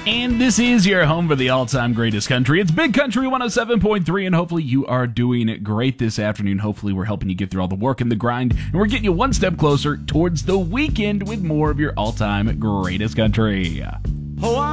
And this is your home for the all-time greatest country. It's Big Country 107.3, and hopefully you are doing great this afternoon. Hopefully we're helping you get through all the work and the grind, and we're getting you one step closer towards the weekend with more of your all-time greatest country.